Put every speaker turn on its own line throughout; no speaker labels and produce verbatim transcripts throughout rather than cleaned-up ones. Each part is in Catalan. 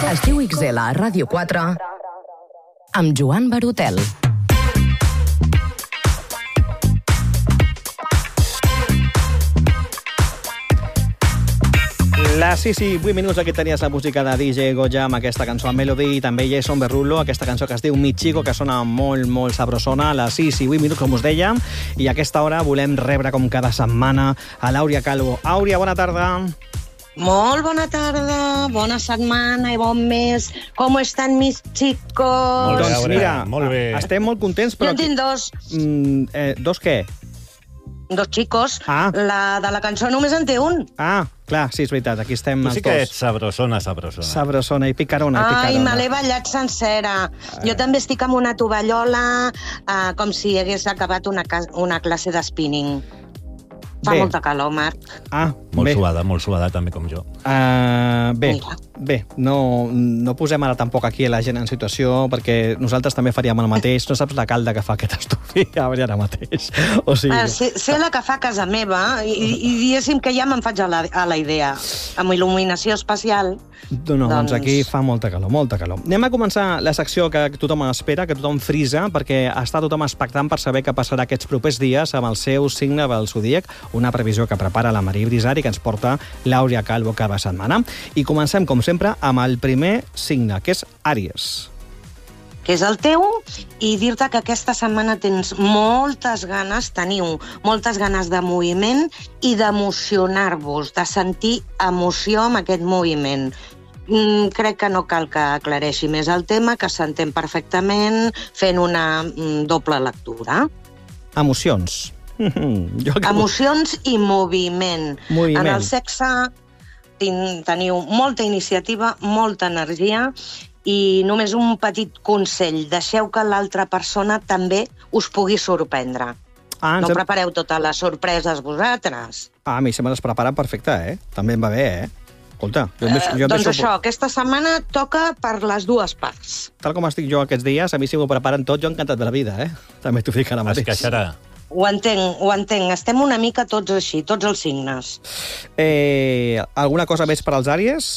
Estiu X L a Ràdio quatre amb Joan Barotel.
La sí, sí, vuit minuts aquí tenies la música de D J Goya amb aquesta cançó Melody i també Jason Derulo, aquesta cançó que es diu Mi Chico, que sona molt, molt sabrosona. La sí, sí, vuit minuts, com us deia, i a aquesta hora volem rebre com cada setmana a l'Àuria Calvo. Àuria, bona tarda.
Molt bona tarda, bona setmana i bon mes. Com estan mis chicos?
Molt bé, doncs mira,
molt bé.
Estem molt contents, però...
Jo en tinc dos.
Mm, eh, dos què?
Dos xicos.
Ah.
La de la cançó només en té un.
Ah, clar, sí, és veritat, aquí estem
Tu
els
sí que
dos.
ets sabrosona, sabrosona.
Sabrosona i picarona, i picarona.
Ai, me l'he ballat sencera. Jo també estic amb una tovallola, uh, com si hagués acabat una, una classe de spinning. Fa
Bé.
molta calor, Marc.
Ah,
Molt
bé.
suada, molt suada, també com jo.
Uh, bé,
Mira.
bé, no, no posem ara tampoc aquí la gent en situació, perquè nosaltres també faríem el mateix. No saps la calda que fa aquest estufi ara mateix. O sigui...
Uh, sé, sé la que fa a casa meva i, i diguéssim que ja me'n faig a la, a la idea. Amb il·luminació espacial.
No, no, doncs...
Doncs-
aquí fa molta calor, molta calor. Anem a començar la secció que tothom espera, que tothom frisa, perquè està tothom expectant per saber què passarà aquests propers dies amb el seu signe del zodíac, una previsió que prepara la Maria Brisari, que ens porta l'Àuria Calvo cada setmana. I comencem, com sempre, amb el primer signe, que és Àries.
Que és el teu, i dir-te que aquesta setmana tens moltes ganes, teniu moltes ganes de moviment i d'emocionar-vos, de sentir emoció amb aquest moviment. Mm, crec que no cal que aclareixi més el tema, que s'entén perfectament fent una mm, doble lectura.
Emocions. jo que...
Emocions i moviment.
Moviment.
En el sexe ten, teniu molta iniciativa, molta energia, i només un petit consell, deixeu que l'altra persona també us pugui sorprendre.
Ah,
No
hem...
prepareu totes les sorpreses vosaltres.
ah, a mi se me les preparen perfecte, eh? També em va bé, eh? Escolta, jo,
Eh,
em deixo, jo em
doncs
deixo...
això, aquesta setmana toca per les dues parts.
Tal com estic jo aquests dies, a mi si m'ho preparen tot, jo encantat de la vida, eh? També t'ho dic ara
Es
mateix.
queixarà.
Ho entenc, ho entenc. Estem una mica tots així, tots els signes.
Eh, alguna cosa més per als Àries?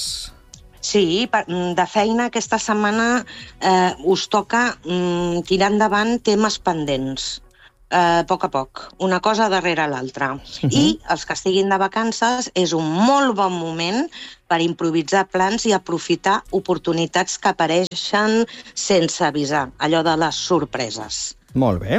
Sí, per- de feina aquesta setmana eh, us toca mm, tirar endavant temes pendents. Eh, a poc a poc, una cosa darrere l'altra. Uh-huh. I els que estiguin de vacances és un molt bon moment per improvisar plans i aprofitar oportunitats que apareixen sense avisar, allò de les sorpreses.
Molt bé.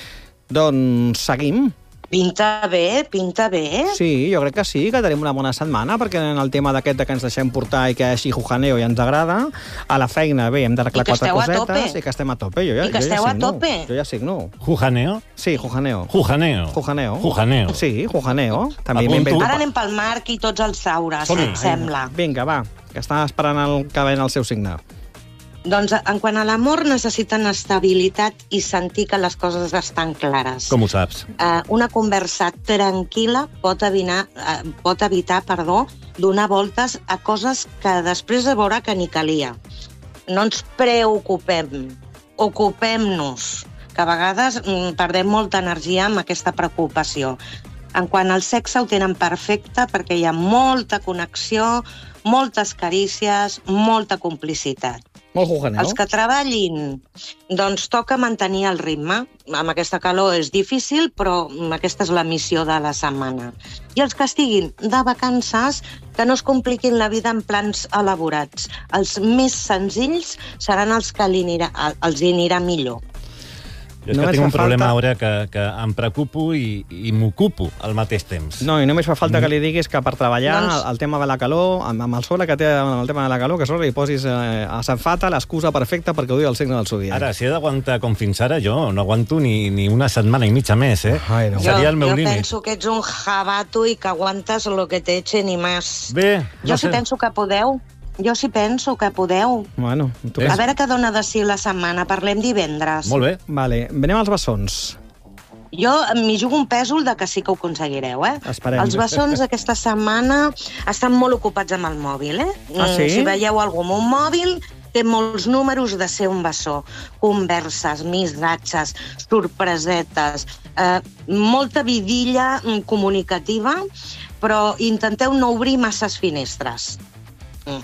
Doncs seguim.
Pinta bé, pinta bé.
Sí, jo crec que sí, que tenim una bona setmana, perquè en el tema d'aquest de que ens deixem portar i que així jujaneo ja ens agrada, a la feina, bé, hem d'arreglar
I que
quatre
esteu a
cosetes
tope.
i que estem a tope. Jo ja,
I que
jo ja
esteu a
signo.
tope.
Jo ja signo.
Jujaneo?
Sí, jujaneo.
Jujaneo.
Jujaneo.
Jujaneo.
Sí, jujaneo. També
Apunto.
m'invento...
Ara anem pel Marc i tots els Saures,
Som-hi.
em sembla.
Vinga, va, que està esperant el que ven el seu signe.
Doncs en quant a l'amor necessiten estabilitat i sentir que les coses estan clares.
Com ho saps?
Uh, una conversa tranquil·la pot, evitar, uh, pot evitar perdó, donar voltes a coses que després de veure que ni calia. No ens preocupem, ocupem-nos, que a vegades mm, perdem molta energia amb aquesta preocupació. En quant al sexe ho tenen perfecte perquè hi ha molta connexió, moltes carícies, molta complicitat.
Molt jujaneo.
Els que treballin, doncs toca mantenir el ritme. Amb aquesta calor és difícil, però aquesta és la missió de la setmana. I els que estiguin de vacances, que no es compliquin la vida en plans elaborats. Els més senzills seran els que li anirà, els hi anirà millor.
Jo és
Només
que tinc un
fa
problema,
falta-
Àuria, que, que em preocupo i, i m'ocupo al mateix temps.
No, i només fa falta que li diguis que per treballar
Doncs-
el, el tema de la calor, amb, amb el sobre que té amb el tema de la calor, que sobre li posis eh, a Sanfata l'excusa perfecta perquè ho diu el signe del zodíac.
Ara, si he d'aguantar com fins ara, jo no aguanto ni, ni una setmana i mitja més, eh?
Ai, no.
Seria el meu
jo
límit.
penso que ets un jabato i que aguantes lo que te echen i més.
Bé,
Jo
no
sí
sé.
penso que podeu. Jo sí penso que podeu.
Bueno, tu
Bé.
A veure què dona de si la setmana. Parlem divendres.
Molt bé.
Vale, venem als bessons.
Jo m'hi jugo un pèsol de que sí que ho aconseguireu, eh?
Esperem.
Els bessons aquesta setmana estan molt ocupats amb el mòbil, eh?
Ah, sí?
Mm, Si veieu algú amb un mòbil, té molts números de ser un bessó. Converses, missatges, sorpresetes, eh, molta vidilla mm, comunicativa, però intenteu no obrir masses finestres. Mm.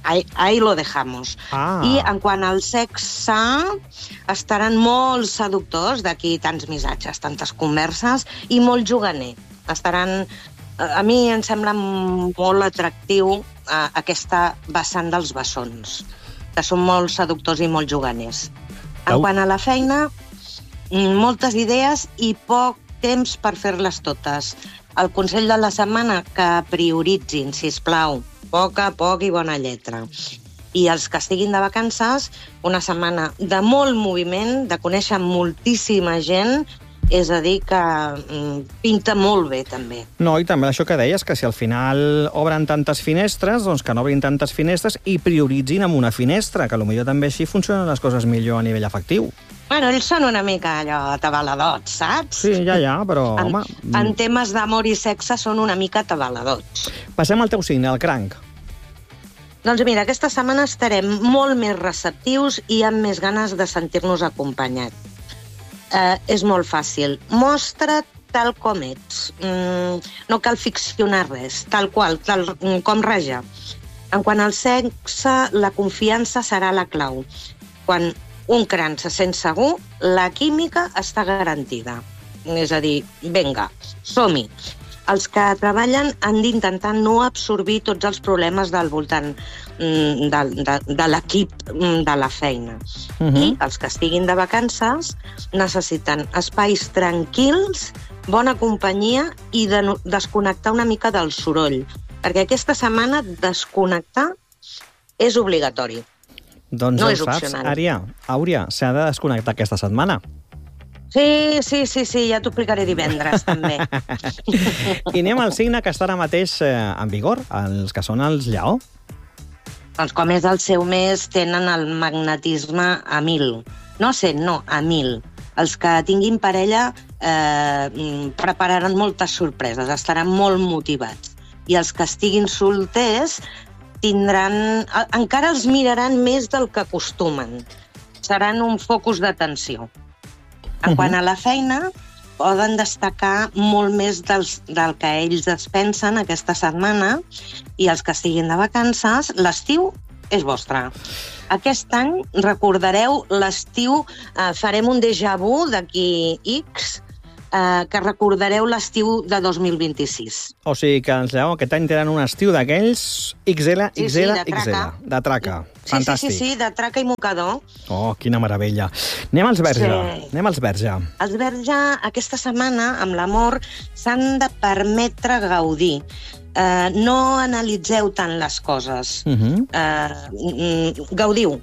ahí, ahí lo dejamos.
Ah.
I en quant al sexe, estaran molt seductors d'aquí tants missatges, tantes converses, i molt juganer. Estaran... A mi em sembla molt atractiu eh, aquesta vessant dels bessons, que són molt seductors i molt juganers. En
Au.
quant a la feina, moltes idees i poc temps per fer-les totes. El consell de la setmana, que prioritzin, sisplau, poc a poc i bona lletra. I els que estiguin de vacances, una setmana de molt moviment, de conèixer moltíssima gent, és a dir, que mm, pinta molt bé, també.
No, i també això que deies, que si al final obren tantes finestres, doncs que no obrin tantes finestres i prioritzin amb una finestra, que potser també així funcionen les coses millor a nivell afectiu.
Bueno, ells són una mica allò atabaladors, saps?
Sí, ja, ja, però,
en,
home...
En temes d'amor i sexe són una mica atabaladors.
Passem al teu signe, el cranc.
Doncs mira, aquesta setmana estarem molt més receptius i amb més ganes de sentir-nos acompanyats. Eh, és molt fàcil. Mostra't tal com ets. Mm, no cal ficcionar res, tal qual, tal com raja. En quant al sexe, la confiança serà la clau. Quan un cranc se sent segur, la química està garantida. És a dir, vinga, som-hi. Els que treballen han d'intentar no absorbir tots els problemes del voltant mm, de, de, de l'equip mm, de la feina.
Uh-huh.
I els que estiguin de vacances necessiten espais tranquils, bona companyia i de, desconnectar una mica del soroll. Perquè aquesta setmana desconnectar és obligatori.
Doncs
no
ja
és
ho saps,
opcional.
Ària. Àuria, s'ha de desconnectar aquesta setmana.
Sí, sí, sí, sí, ja t'ho explicaré divendres, també.
I anem al signe que està ara mateix eh, en vigor, els que són els lleó.
Doncs com és el seu mes, tenen el magnetisme a mil. No a cent, no, a mil. Els que tinguin parella eh, prepararan moltes sorpreses, estaran molt motivats. I els que estiguin solters tindran... encara els miraran més del que acostumen. Seran un focus d'atenció. En quant a la feina, poden destacar molt més dels, del que ells es pensen aquesta setmana, i els que estiguin de vacances, l'estiu és vostre. Aquest any recordareu l'estiu, eh, farem un déjà vu d'aquí X, eh, que recordareu l'estiu de dos mil vint-i-sis.
O sigui que els lleó aquest any tenen un estiu d'aquells X L,
Sí,
X
sí,
L,
de
X L.
traca.
De traca.
Sí,
Fantàstic.
sí, sí, sí, de traca i mocador.
Oh, quina meravella. Anem als verge.
Sí.
Anem als verge.
Els verge aquesta setmana, amb l'amor, s'han de permetre gaudir. Eh, no analitzeu tant les coses.
Uh -huh.
eh, mm, gaudiu.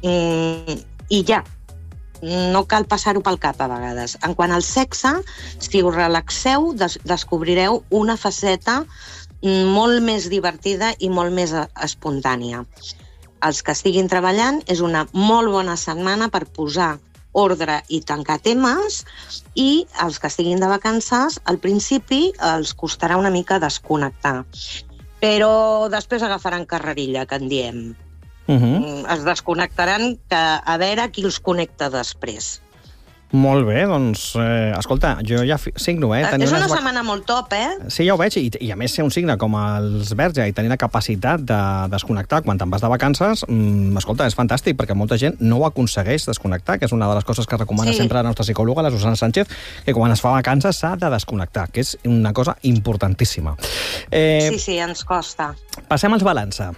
Mm, I ja. No cal passar-ho pel cap, a vegades. En quant al sexe, si us relaxeu, des descobrireu una faceta molt més divertida i molt més espontània. Els que estiguin treballant, és una molt bona setmana per posar ordre i tancar temes, i els que estiguin de vacances, al principi els costarà una mica desconnectar. Però després agafaran carrerilla, que en diem.
Uh -huh.
Es desconnectaran, que a veure qui els connecta després.
Molt bé, doncs, eh, escolta, jo ja signo, eh?
Tenir és una
unes...
setmana molt top, eh?
Sí, ja ho veig, i, i a més ser un signe com els verge i tenir la capacitat de desconnectar quan te'n vas de vacances, mmm, escolta, és fantàstic, perquè molta gent no ho aconsegueix desconnectar, que és una de les coses que recomana
Sí.
sempre la nostra psicòloga, la Susana Sánchez, que quan es fa vacances s'ha de desconnectar, que és una cosa importantíssima. Eh,
Sí, sí, ens costa.
Passem als balança.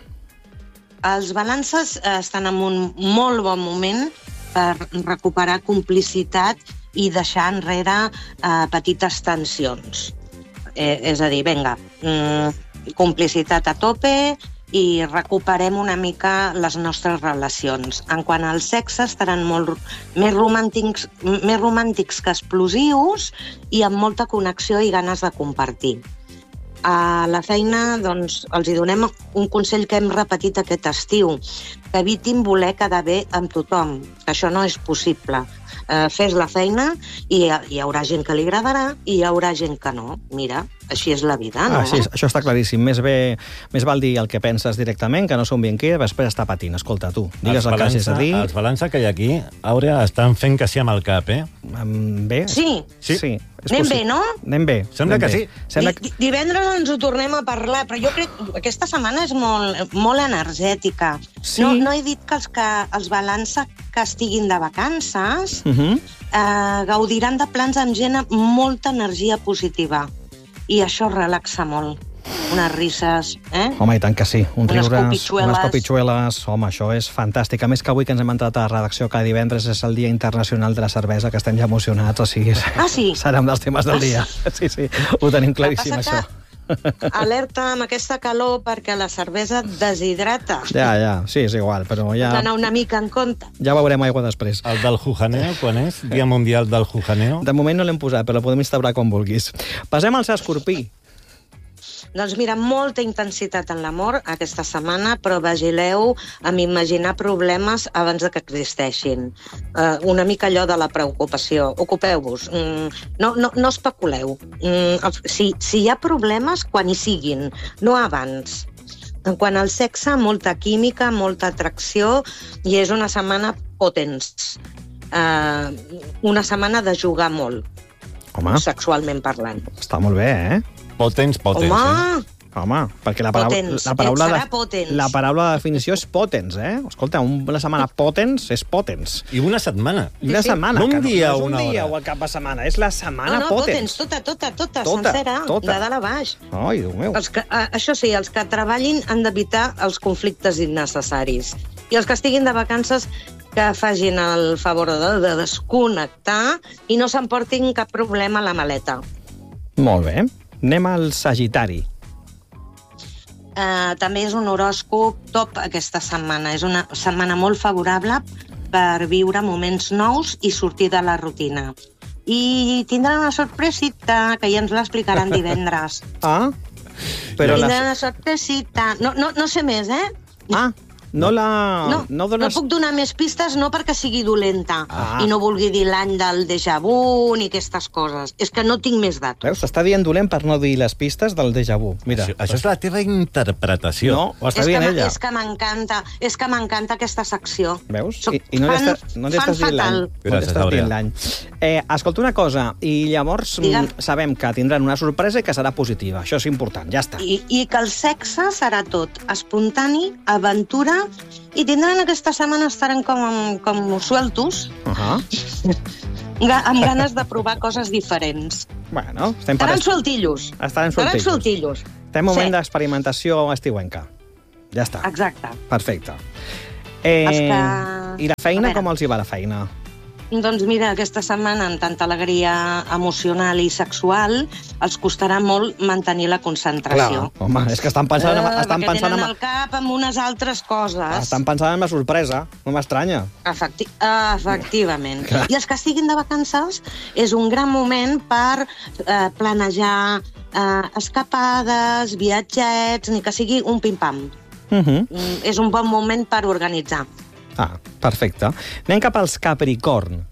Els balances eh, estan en un molt bon moment per recuperar complicitat i deixar enrere eh, petites tensions. Eh, és a dir, vinga, mm, complicitat a tope i recuperem una mica les nostres relacions. En quant al sexe, estaran molt més romàntics, més romàntics que explosius i amb molta connexió i ganes de compartir. A la feina, doncs, els hi donem un consell que hem repetit aquest estiu, que evitin voler quedar bé amb tothom, que això no és possible. Eh, fes la feina i hi haurà gent que li agradarà i hi haurà gent que no. Mira, així és la vida, no?
Ah, sí, això està claríssim. Més, bé, més val dir el que penses directament, que no som bien qui, després està patint. Escolta, tu, digues el que hagis a dir.
Els balança que hi ha aquí, Àurea, estan fent que sí amb el cap, eh?
Um, bé?
Sí.
Sí. sí. És
Anem
possible.
bé, no?
Anem bé.
Sembla
anem
que
bé.
sí.
Sembla
Di- Divendres ens ho tornem a parlar, però jo crec que aquesta setmana és molt, molt energètica.
Sí.
No, no he dit que els, que els balança que estiguin de vacances
Uh -huh.
eh, gaudiran de plans amb gent amb molta energia positiva. I això relaxa molt. Unes risses, eh?
Home, i tant que sí. Un
Unes
riures,
copitxueles.
unes copitxueles. Home, això és fantàstic. A més que avui que ens hem entrat a la redacció cada divendres és el Dia Internacional de la Cervesa, que estem ja emocionats, o sigui...
Ah, sí?
Serà un dels temes del dia. Sí, sí, ho tenim claríssim,
El que
això.
passa que alerta amb aquesta calor perquè la cervesa deshidrata.
Ja, ja, sí, és igual, però
Hem
ja,
d'anar una mica en compte.
ja veurem aigua després.
El del Jujaneo, quan és? Dia Mundial del Jujaneo?
De moment no l'hem posat, però la podem instaurar quan vulguis. Passem al escorpí.
Doncs mira, molta intensitat en l'amor aquesta setmana, però vigileu amb imaginar problemes abans de que existeixin. Uh, una mica allò de la preocupació. Ocupeu-vos. Mm, no, no, no especuleu. Mm, si, si hi ha problemes, quan hi siguin, no abans. En quant al sexe, molta química, molta atracció, i és una setmana potents. Uh, una setmana de jugar molt,
Home,
sexualment parlant.
està molt bé, eh?
Potents, potents,
Home!
eh?
Home, perquè la paraula,
Potents.
la paraula,
Serà
de,
potents.
la paraula de definició és potents, eh? Escolta, una setmana potents és potents.
I una setmana.
I una
sí.
setmana,
No un
que
dia
no
o
és un
una
dia
hora.
o al cap de setmana, és la setmana
No, no,
potents.
potents, tota, tota, tota,
Tota,
sencera,
tota.
de dalt a baix.
Ai, Déu meu.
Els que, eh, això sí, els que treballin han d'evitar els conflictes innecessaris. I els que estiguin de vacances que facin el favor de, de desconnectar i no s'emportin cap problema a la maleta.
Molt bé. Anem al Sagitari.
Eh, també és un horòscop top aquesta setmana. És una setmana molt favorable per viure moments nous i sortir de la rutina. I tindran una sorpresita que ja ens l'explicaran divendres.
Ah, però
Tindran
la...
una sorpresita. No, no, no sé més, eh?
Ah, no la...
No,
no
no
dones...
puc donar més pistes, no perquè sigui dolenta
Ah.
i no vulgui dir l'any del déjà vu ni aquestes coses. És que no tinc més datos.
Veus, t'està dient dolent per no dir les pistes del déjà vu. Mira,
Això, això és la teva interpretació.
No, ho està
és,
dient
que,
ella.
és que m'encanta, és que m'encanta aquesta secció.
Veus?
Soc
I, i no li
fan-
estàs, no li
fan
estàs dient l'any.
fatal.
No li
Gràcies,
estàs
Àurea.
dient l'any. Eh, escolta una cosa, i llavors
Digue'm.
mm, sabem que tindran una sorpresa i que serà positiva. Això és important, ja està.
I, I que el sexe serà tot espontani, aventura, i tindran aquesta setmana, estaran com, com sueltos,
Uh -huh.
ga- amb ganes de provar coses diferents.
Bueno, estem per...
Estaran sueltillos.
Estaran
Estaran
sueltillos.
sueltillos.
Estem en moment
Sí.
d'experimentació estiuenca. Ja està.
Exacte.
Perfecte. Eh,
Els que-
I la feina,
A veure.
com els hi va la feina?
Doncs mira, aquesta setmana, amb tanta alegria emocional i sexual, els costarà molt mantenir la concentració.
Home, és que estan pensant, en,
Eh,
estan
perquè
pensant,
tenen
en,
el cap amb unes altres coses.
estan pensant en la sorpresa. No m'estranya.
Efecti efectivament. I els que estiguin de vacances és un gran moment per eh, planejar eh, escapades, viatgets, ni que sigui un pim-pam.
Uh -huh.
Mm, és un bon moment per organitzar.
Ah, perfecte. Anem cap als Capricorn.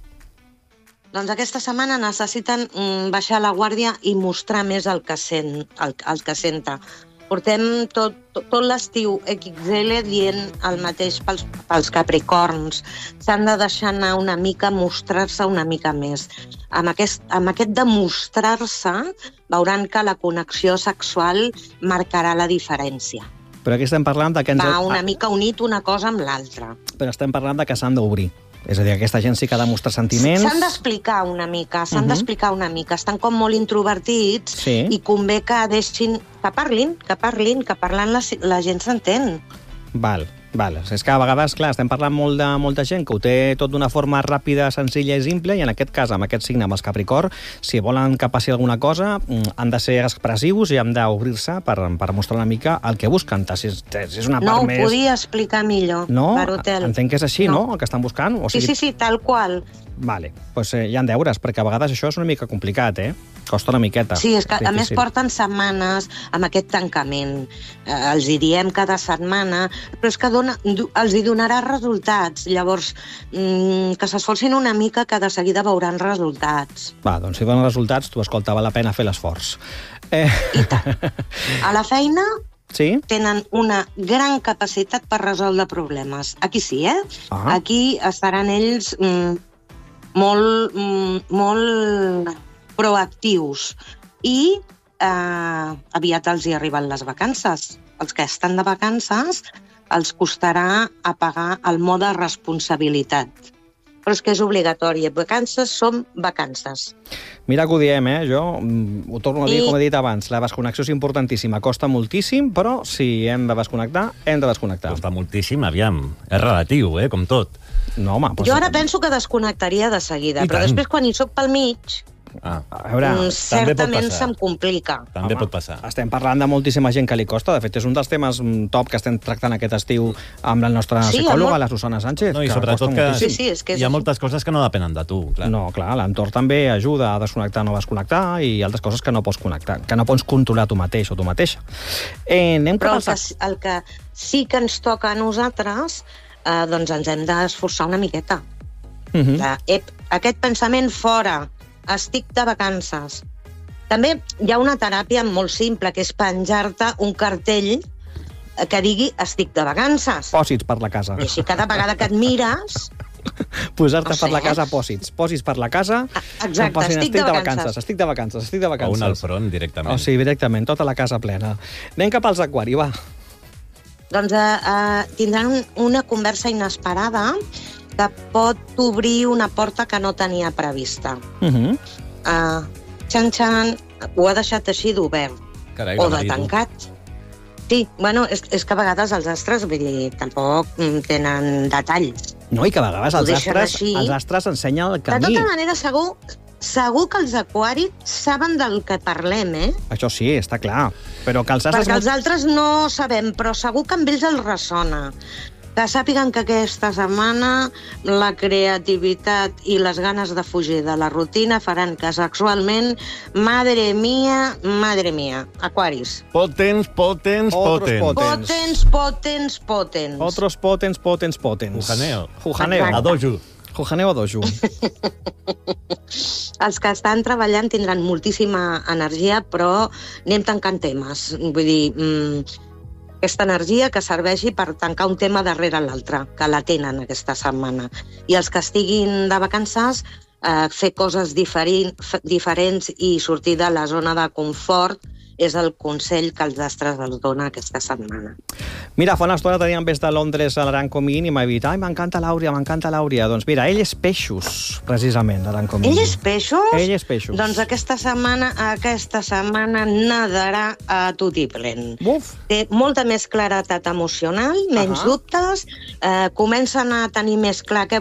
Doncs aquesta setmana necessiten mm, baixar la guàrdia i mostrar més el que, sent, el, el que senta. Portem tot, tot, tot l'estiu equis ele dient el mateix pels, pels Capricorns. S'han de deixar anar una mica, mostrar-se una mica més. Amb aquest, amb aquest de mostrar-se veuran que la connexió sexual marcarà la diferència.
Però aquí estem parlant de que ens...
Va una mica unit una cosa amb l'altra.
Però estem parlant de que s'han d'obrir. És a dir, aquesta gent sí que ha de mostrar sentiments.
S'han d'explicar una mica, s'han uh -huh. d'explicar una mica. Estan com molt introvertits
Sí.
i convé que deixin, que parlin, que parlin, que parlant la, la gent s'entén.
Val, val. És que a vegades, clar, estem parlant molt de molta gent que ho té tot d'una forma ràpida, senzilla i simple, i en aquest cas, amb aquest signe, amb els Capricorn, si volen que passi alguna cosa, han de ser expressius i han d'obrir-se per, per mostrar una mica el que busquen. Si és, si és una part
No ho
més...
podia explicar millor,
No?
Barotel.
Entenc que és així, no?
No.
El que estan buscant? O
Sí,
sigui...
sí, sí, tal qual.
Vale, doncs eh, hi ha deures, perquè a vegades això és una mica complicat, eh? Costa una miqueta.
Sí, és que a més
Difícil.
porten setmanes amb aquest tancament. Eh, els hi diem cada setmana, però és que dona, du- els hi donarà resultats. Llavors, mm, que s'esforcin una mica, que de seguida veuran resultats.
Va, doncs si donen resultats, tu, escolta, val la pena fer l'esforç. Eh...
I tant. A la feina
Sí?
tenen una gran capacitat per resoldre problemes. Aquí sí, eh?
Ah.
Aquí estaran ells mm, molt, mm, molt proactius. I eh, aviat els hi arriben les vacances. Els que estan de vacances els costarà apagar el mode responsabilitat. Però és que és obligatori. Vacances són vacances.
Mira que ho diem, eh? Jo mm, ho torno a dir,
I...
com he dit abans, la desconnexió és importantíssima, costa moltíssim, però si hem de desconnectar, hem de desconnectar.
Costa moltíssim, aviam. És relatiu, eh, com tot.
No, home... Doncs...
Jo ara penso que desconnectaria de seguida,
I
però
tant.
després quan hi soc pel mig,
Ah,
A veure,
mm, certament
passar.
se'm complica.
també
Home,
pot passar.
estem parlant de moltíssima gent que li costa. De fet, és un dels temes mm, top que estem tractant aquest estiu amb la nostra
Sí,
psicòloga,
molt-
la Susana Sánchez.
No, I
que
sobretot
costa
que
moltíssim.
Sí, sí, és que és
hi ha
així.
moltes coses que no depenen de tu, clar.
No, clar, l'entorn també ajuda a desconnectar, no desconnectar, i altres coses que no pots connectar, que no pots controlar tu mateix o tu mateixa. Eh, anem
Però
cap
el que,
al...
el que sí que ens toca a nosaltres, eh, doncs ens hem d'esforçar una miqueta.
Uh -huh.
De, ep, aquest pensament fora, estic de vacances. També hi ha una teràpia molt simple, que és penjar-te un cartell que digui estic de vacances.
Pòsits per la casa.
I així cada vegada que et mires...
Posar-te
No sé,
per la
eh?
casa pòsits. Pòsits per la casa.
Exacte,
que posin,
estic de vacances.
Estic de vacances, estic de
O
vacances.
un al front, directament.
O sigui, directament, tota la casa plena. Anem cap als aquari, va.
Doncs eh, eh, tindran una conversa inesperada que pot obrir una porta que no tenia prevista.
Uh -huh.
Uh, xan, xan, ho ha deixat així d'obert.
Carai,
O
la
de
Mari, tu.
tancat. Sí, bueno, és, és que a vegades els astres, vull dir, tampoc mm, tenen detalls.
No, i que a vegades
Ho
els
deixen
astres,
així.
els astres ensenyen el
De
camí.
tota manera, segur, segur que els aquàrids saben del que parlem, eh?
Això sí, està clar. Però que els astres...
Perquè els altres no sabem, però segur que amb ells els ressona. Que sàpiguen que aquesta setmana la creativitat i les ganes de fugir de la rutina faran que sexualment, madre mía, madre mía, aquaris.
Potents, potents,
Otros
potents.
potents.
Potents, potents, potents.
Otros potents, potents, potents.
Jujaneo.
Jujaneo.
Exacte.
A dojo.
Jujaneo a dojo.
Els que estan treballant tindran moltíssima energia, però anem tancant temes. Vull dir, mmm, aquesta energia que serveixi per tancar un tema darrere l'altre, que la tenen aquesta setmana. I els que estiguin de vacances, eh, fer coses diferent, diferents i sortir de la zona de confort és el consell que els astres els dona aquesta setmana.
Mira, fa una estona teníem des de Londres a l'Aranco Min i m'ha dit, ai, m'encanta l'Àurea, m'encanta l'Àurea. Doncs mira, ell és peixos, precisament, l'Aranco Min.
Ell és peixos?
Ell és peixos.
Doncs aquesta setmana, aquesta setmana nadarà a tutiplén.
Buf!
Té molta més claretat emocional, menys
Ah.
dubtes, eh, comencen a tenir més clar què